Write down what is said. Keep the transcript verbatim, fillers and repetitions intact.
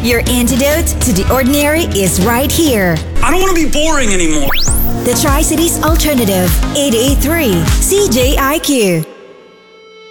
Your antidote to the ordinary is right here. I don't want to be boring anymore. The Tri-Cities Alternative, eight eighty-three C J I Q.